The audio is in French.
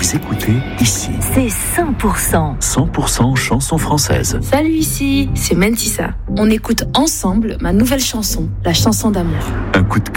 Vous écoutez ici. C'est 100%. 100% chansons françaises. Salut, ici, c'est Mentissa. On écoute ensemble ma nouvelle chanson, la chanson d'amour. Un coup de